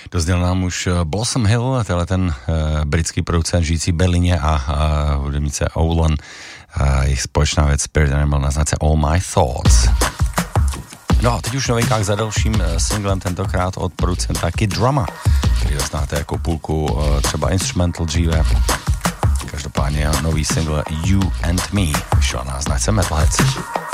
Dozděl nám už Blossom Hill, tenhle ten britský producent žijící v Berlíně a hudebnice Olan, jejich společná věc Spirit Animal na značce All My Thoughts. No a teď už novinkách za dalším singlem, tentokrát od producenta Kid Drama, který ho znáte jako půlku třeba Instrumental dříve. Každopádně nový single You and Me vyšel na značce Metalheads.